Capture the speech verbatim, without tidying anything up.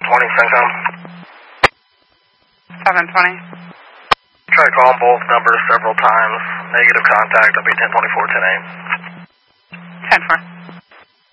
twenty, Centcom. seven twenty. Tried calling both numbers several times. Negative contact. I'll be ten twenty-four, ten A. ten four.